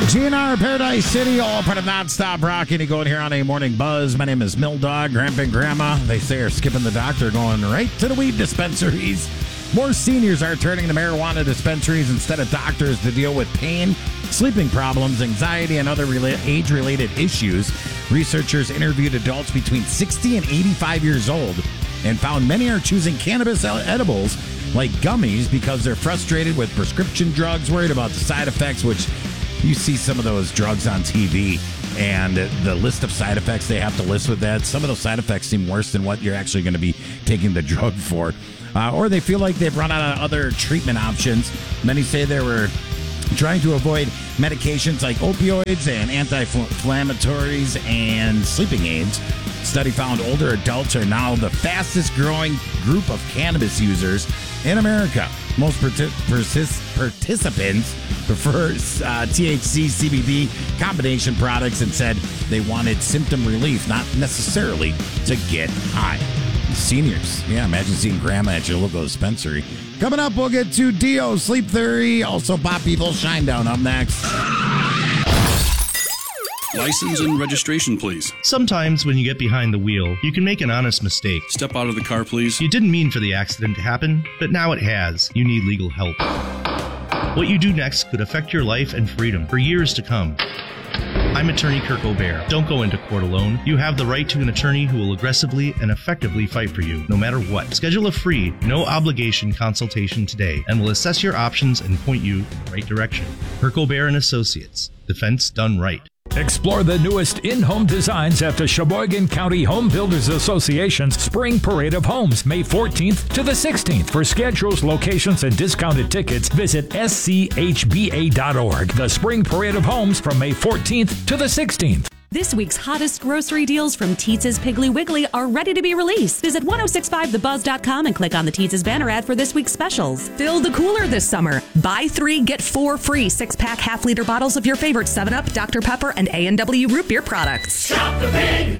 GNR Paradise City, all part of Nonstop Rocking. You going here on a morning buzz. My name is Mill Dog. Grandpa and Grandma, they say, are skipping the doctor, going right to the weed dispensaries. More seniors are turning to marijuana dispensaries instead of doctors to deal with pain, sleeping problems, anxiety, and other age-related issues. Researchers interviewed adults between 60 and 85 years old and found many are choosing cannabis edibles like gummies because they're frustrated with prescription drugs, worried about the side effects, which you see some of those drugs on TV and the list of side effects they have to list with that. Some of those side effects seem worse than what you're actually going to be taking the drug for. Or they feel like they've run out of other treatment options. Many say they were trying to avoid medications like opioids and anti-inflammatories and sleeping aids. Study found older adults are now the fastest growing group of cannabis users in America. Most participants prefer THC, CBD combination products and said they wanted symptom relief, not necessarily to get high. Seniors, yeah, imagine seeing grandma at your local dispensary. Coming up, we'll get to Dio, Sleep Theory, also Pop People, Shinedown up next. License and registration, please. Sometimes when you get behind the wheel, you can make an honest mistake. Step out of the car, please. You didn't mean for the accident to happen, but now it has. You need legal help. What you do next could affect your life and freedom for years to come. I'm attorney Kirk O'Bear. Don't go into court alone. You have the right to an attorney who will aggressively and effectively fight for you, no matter what. Schedule a free, no-obligation consultation today, and we'll assess your options and point you in the right direction. Kirk O'Bear and Associates. Defense done right. Explore the newest in-home designs at the Sheboygan County Home Builders Association's Spring Parade of Homes, May 14th to the 16th. For schedules, locations, and discounted tickets, visit schba.org. The Spring Parade of Homes from May 14th to the 16th. This week's hottest grocery deals from Teetz's Piggly Wiggly are ready to be released. Visit 1065thebuzz.com and click on the Teetz's banner ad for this week's specials. Fill the cooler this summer. Buy 3, get 4 free 6-pack half-liter bottles of your favorite 7-Up, Dr. Pepper, and A&W root beer products. Shop the Pig!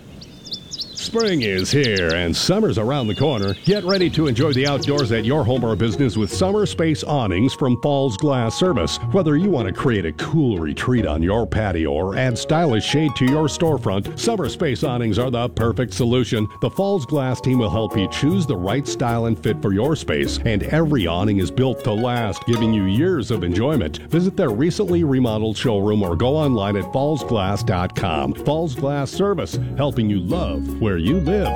Spring is here and summer's around the corner. Get ready to enjoy the outdoors at your home or business with Summer Space Awnings from Falls Glass Service. Whether you want to create a cool retreat on your patio or add stylish shade to your storefront, Summer Space Awnings are the perfect solution. The Falls Glass team will help you choose the right style and fit for your space, and every awning is built to last, giving you years of enjoyment. Visit their recently remodeled showroom or go online at fallsglass.com. Falls Glass Service, helping you love where you live.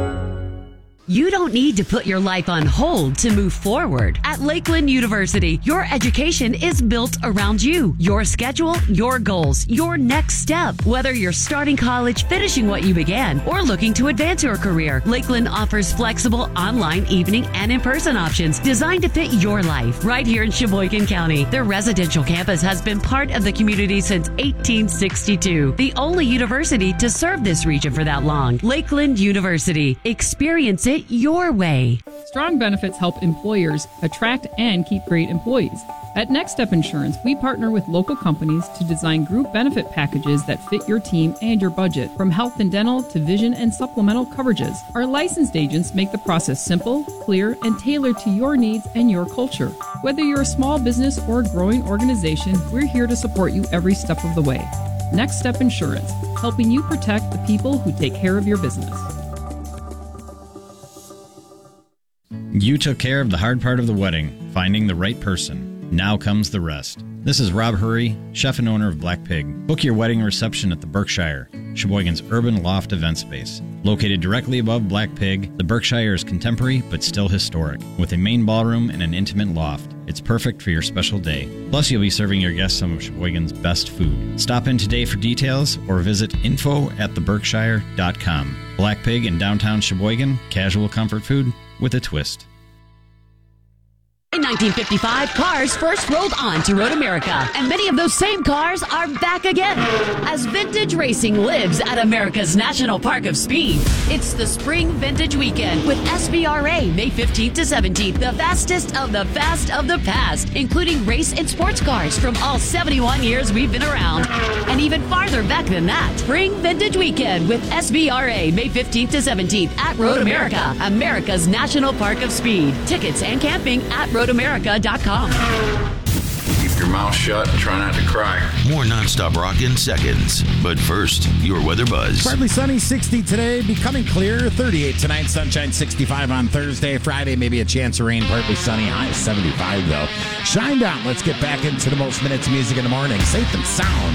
You don't need to put your life on hold to move forward. At Lakeland University, your education is built around you, your schedule, your goals, your next step. Whether you're starting college, finishing what you began, or looking to advance your career, Lakeland offers flexible online, evening, and in-person options designed to fit your life. Right here in Sheboygan County, their residential campus has been part of the community since 1862. The only university to serve this region for that long. Lakeland University. Experience it your way. Strong benefits help employers attract and keep great employees. At Next Step Insurance, we partner with local companies to design group benefit packages that fit your team and your budget, from health and dental to vision and supplemental coverages. Our licensed agents make the process simple, clear, and tailored to your needs and your culture. Whether you're a small business or a growing organization, we're here to support you every step of the way. Next Step Insurance, helping you protect the people who take care of your business. You took care of the hard part of the wedding, finding the right person. Now comes the rest. This is Rob Hurry, chef and owner of Black Pig. Book your wedding reception at the Berkshire, Sheboygan's urban loft event space. Located directly above Black Pig, the Berkshire is contemporary but still historic, with a main ballroom and an intimate loft. It's perfect for your special day. Plus, you'll be serving your guests some of Sheboygan's best food. Stop in today for details or visit info@theberkshire.com. Black Pig in downtown Sheboygan, casual comfort food with a twist. In 1955, cars first rolled on to Road America, and many of those same cars are back again as vintage racing lives at America's National Park of Speed. It's the Spring Vintage Weekend with SVRA May 15th to 17th, the fastest of the fast of the past, including race and sports cars from all 71 years we've been around, and even farther back than that. Spring Vintage Weekend with SVRA May 15th to 17th at Road America, America's National Park of Speed. Tickets and camping at roadamerica.com. Keep your mouth shut and try not to cry. More nonstop rock in seconds. But first, your weather buzz. Partly sunny, 60 today, becoming clear, 38 tonight, sunshine 65 on Thursday. Friday, maybe a chance of rain, partly sunny, high 75 though. Shine down. Let's get back into the most minutes music in the morning. Safe and sound.